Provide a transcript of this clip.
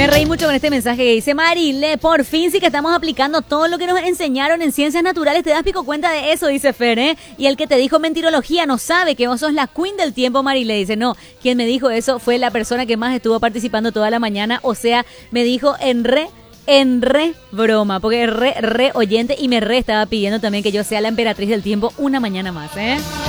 Me reí mucho con este mensaje que dice Marile, por fin sí que estamos aplicando todo lo que nos enseñaron en ciencias naturales, te das pico cuenta de eso, dice Fer, ¿eh? Y el que te dijo mentirología no sabe que vos sos la queen del tiempo, Marile, dice, no, quien me dijo eso fue la persona que más estuvo participando toda la mañana, o sea, me dijo en re broma, porque re oyente y me estaba pidiendo también que yo sea la emperatriz del tiempo una mañana más, ¿eh?